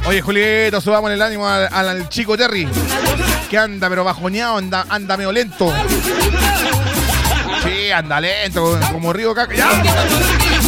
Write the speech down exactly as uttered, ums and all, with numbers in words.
Oye, Julito, subamos el ánimo al, al chico Terry, que anda pero bajoneado, anda, anda medio lento. Sí, anda lento, como río caca. ¡Ya!